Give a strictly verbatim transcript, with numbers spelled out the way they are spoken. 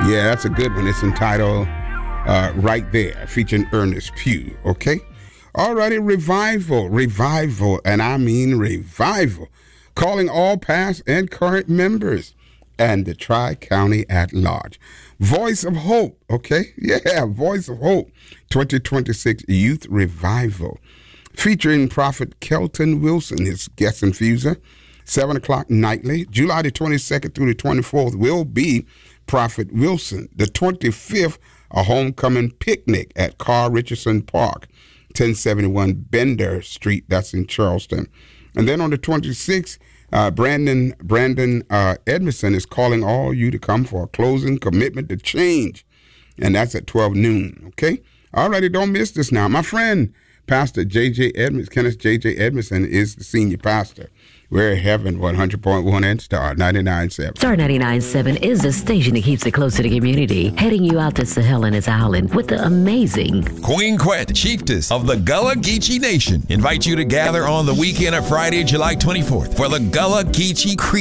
Yeah, that's a good one. It's entitled uh, Right There, featuring Ernest Pugh, okay? All righty, revival, revival, and I mean revival, calling all past and current members and the Tri-County at large. Voice of Hope, okay? Yeah, Voice of Hope, twenty twenty-six Youth Revival, featuring Prophet Kelton Wilson, his guest infuser, seven o'clock nightly. July the twenty-second through the twenty-fourth will be Prophet Wilson. The twenty-fifth, a homecoming picnic at Carl Richardson Park, ten seventy-one Bender Street, that's in Charleston. And then on the twenty-sixth, uh, Brandon Brandon uh, Edmondson is calling all you to come for a closing commitment to change, and that's at twelve noon, okay? All righty, don't miss this now. My friend, Pastor J J Edmonds, Kenneth J J Edmondson is the senior pastor. We're at Heaven one hundred point one and Star ninety-nine point seven. Star ninety-nine point seven is the station that keeps it close to the community, heading you out to Sahel and its island with the amazing Queen Quet, chiefess of the Gullah Geechee Nation, invite you to gather on the weekend of Friday, July twenty-fourth for the Gullah Geechee Creek